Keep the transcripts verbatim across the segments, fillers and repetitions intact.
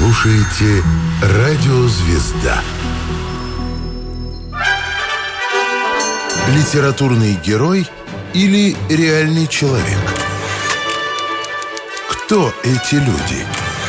слушаете «Радио Звезда». Литературный герой или реальный человек? Кто эти люди?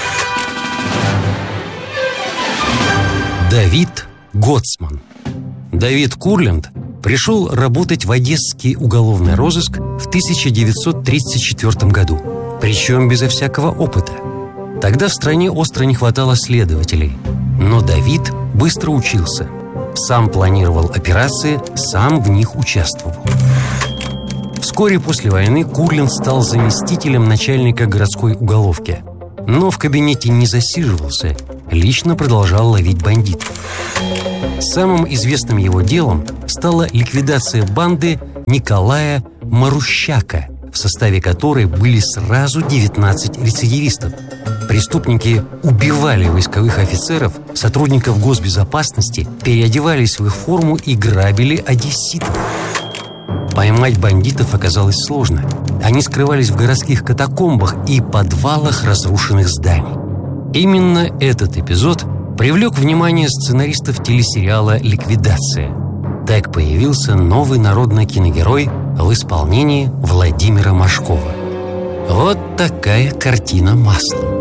Давид Гоцман. Давид Курлянд пришел работать в Одесский уголовный розыск в тысяча девятьсот тридцать четвёртом году, причем безо всякого опыта. Тогда в стране остро не хватало следователей, но Давид быстро учился. Сам планировал операции, сам в них участвовал. Вскоре после войны Курлянд стал заместителем начальника городской уголовки, но в кабинете не засиживался, лично продолжал ловить бандитов. Самым известным его делом стала ликвидация банды Николая Марущака, в составе которой были сразу девятнадцать рецидивистов. Преступники убивали войсковых офицеров, сотрудников госбезопасности, переодевались в их форму и грабили одесситов. Поймать бандитов оказалось сложно. Они скрывались в городских катакомбах и подвалах разрушенных зданий. Именно этот эпизод привлек внимание сценаристов телесериала «Ликвидация». Так появился новый народный киногерой в исполнении Владимира Машкова. Вот такая картина маслом.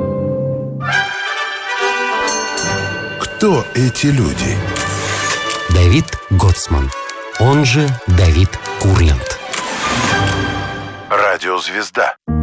Кто эти люди? Давид Гоцман, он же Давид Курлянд. Радио Звезда.